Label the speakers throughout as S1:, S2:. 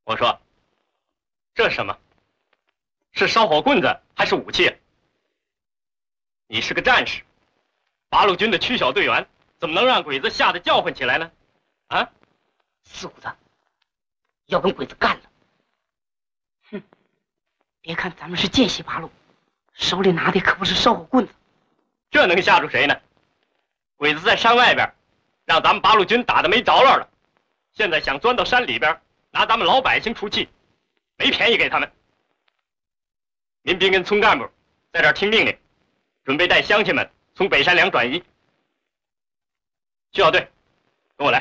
S1: 我说，这什么？是烧火棍子还是武器？你是个战士，八路军的区小队员，怎么能让鬼子吓得叫唤起来呢？啊！
S2: 四虎子要跟鬼子干了。哼！别看咱们是见习八路，手里拿的可不是烧火棍子。
S1: 这能吓住谁呢？鬼子在山外边，让咱们八路军打得没着落了，现在想钻到山里边，拿咱们老百姓出气，没便宜给他们。民兵跟村干部在这儿听命令，准备带乡亲们从北山梁转移。区小队，跟我来。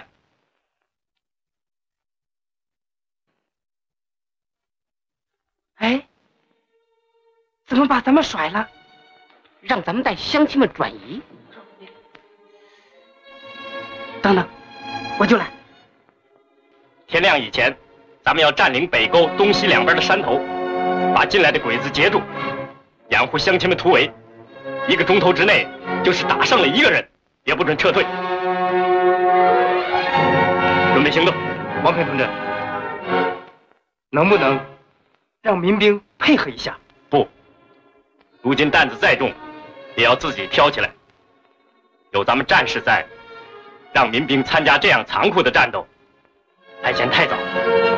S2: 哎，怎么把咱们甩了，让咱们带乡亲们转移？等等，我就来。
S1: 天亮以前，咱们要占领北沟东西两边的山头，把进来的鬼子截住，掩护乡亲们突围。1个钟头之内，就是打胜了1个人，也不准撤退。准备行动。
S3: 王平同志，能不能让民兵配合一下？
S1: 不，如今担子再重，也要自己挑起来。有咱们战士在，让民兵参加这样残酷的战斗，还嫌太早。